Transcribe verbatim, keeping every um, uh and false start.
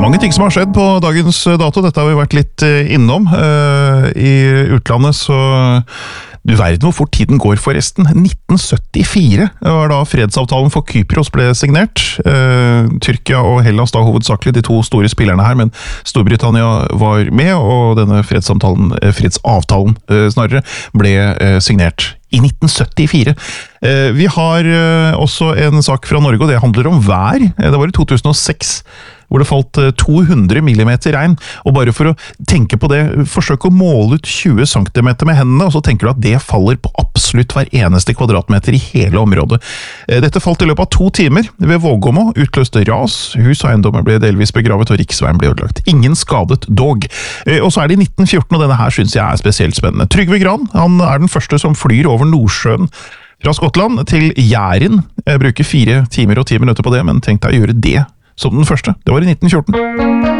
mange ting som har skjedd på dagens dato. Dette har vi vært litt innom. I utlandet så... Du verden hvor fort tiden går forresten. nitten syttifire var da fredsavtalen for Kypros ble signert. Tyrkia og Hellas da hovedsakelig, de to store spillerne her, men Storbritannia var med, og denne fredsavtalen, fredsavtalen snarere, ble signert i nitten syttifire. Vi har også en sak fra Norge, og det handler om vær. Det var i to tusen og seks, hvor det falt to hundre millimeter regn. Og bare for å tenke på det, forsøk å måle ut tjue centimeter med hendene, og så tenker du at det faller på absolutt hver eneste kvadratmeter i hele området. Dette falt i løpet av to timer ved Vågåmo, utløste ras, hus og eiendommer ble delvis begravet, og riksveien ble ødelagt. Ingen skadet dog. Og så er det i nitten fjorten, og denne her synes jeg er spesielt spennende. Trygve Gran, han er den første som flyr over Nordsjøen fra Skottland til Jæren. Jeg bruker fire timer og ti minutter på det, men tenkte jeg å gjøre det som den første. Det var i nitten fjorten.